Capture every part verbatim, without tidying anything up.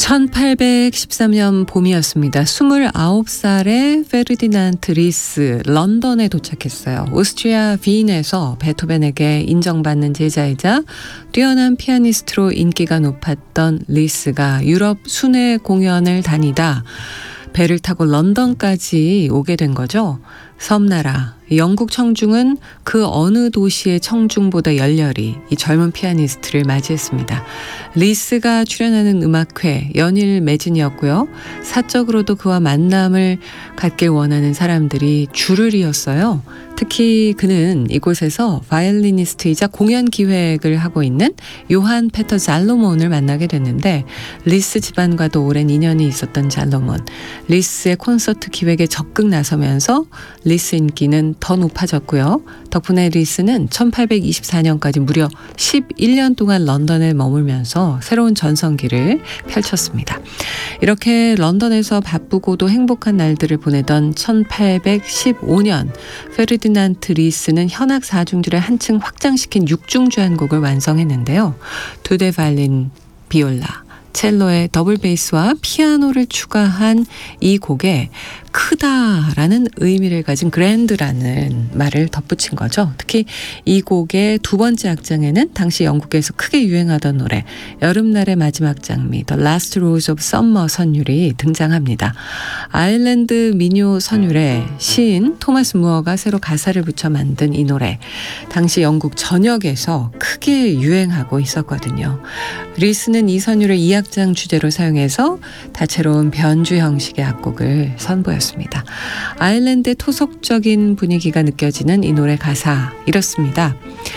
천팔백십삼 년 봄이었습니다. 스물아홉 살의 페르디난트 리스 런던에 도착했어요. 오스트리아 빈에서 베토벤에게 인정받는 제자이자 뛰어난 피아니스트로 인기가 높았던 리스가 유럽 순회 공연을 다니다 배를 타고 런던까지 오게 된 거죠. 섬나라 영국 청중은 그 어느 도시의 청중보다 열렬히 이 젊은 피아니스트를 맞이했습니다. 리스가 출연하는 음악회 연일 매진이었고요. 사적으로도 그와 만남을 갖길 원하는 사람들이 줄을 이었어요. 특히 그는 이곳에서 바이올리니스트이자 공연 기획을 하고 있는 요한 페터 잘로몬을 만나게 됐는데 리스 집안과도 오랜 인연이 있었던 잘로몬. 리스의 콘서트 기획에 적극 나서면서 리스 인기는 더 높아졌고요. 덕분에 리스는 천팔백이십사 년까지 무려 십일 년 동안 런던에 머물면서 새로운 전성기를 펼쳤습니다. 이렇게 런던에서 바쁘고도 행복한 날들을 보내던 천팔백십오 년 페르디난트 리스는 현악 사중주를 한층 확장시킨 육중주 한 곡을 완성했는데요. 두 대 바이올린, 비올라, 첼로의 더블 베이스와 피아노를 추가한 이 곡에 크다라는 의미를 가진 그랜드라는 말을 덧붙인 거죠. 특히 이 곡의 두 번째 악장에는 당시 영국에서 크게 유행하던 노래 여름날의 마지막 장미 The Last Rose of Summer 선율이 등장합니다. 아일랜드 민요 선율에 시인 토마스 무어가 새로 가사를 붙여 만든 이 노래 당시 영국 전역에서 크게 유행하고 있었거든요. 리스는 이 선율을 이 악장 주제로 사용해서 다채로운 변주 형식의 악곡을 선보였습니다. 아일랜드의 토속적인 분위기가 느껴지는 이 노래 가사 이렇습니다.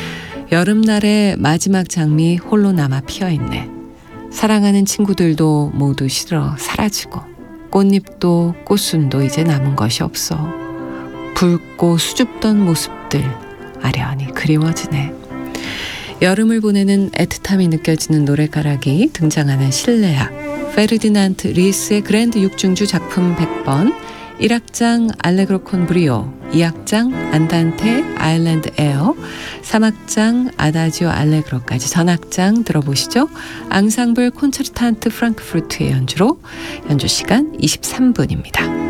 여름날의 마지막 장미 홀로 남아 피어있네. 사랑하는 친구들도 모두 시들어 사라지고 꽃잎도 꽃순도 이제 남은 것이 없어. 붉고 수줍던 모습들 아련히 그리워지네. 여름을 보내는 애틋함이 느껴지는 노래가락이 등장하는 실내악 페르디난트 리스의 그랜드 육중주 작품 백 번 일 악장 알레그로 콘 브리오, 이 악장 안단테 아일랜드 에어, 삼 악장 아다지오 알레그로까지 전악장 들어보시죠. 앙상블 콘체르탄트 프랑크푸르트의 연주로 연주 시간 이십삼 분입니다.